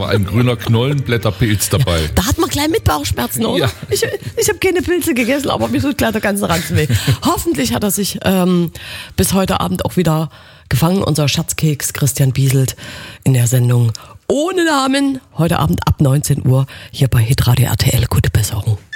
war ein grüner Knollenblätterpilz dabei. Ja, da hat man gleich mit Bauchschmerzen, oder? Ja. Ich habe keine Pilze gegessen, aber mir tut gleich der ganze Ranzen weh. Hoffentlich hat er sich bis heute Abend auch wieder gefangen, unser Schatzkeks Christian Bieselt in der Sendung Ohne Namen, heute Abend ab 19 Uhr hier bei Hitradio RTL. Gute Besserung.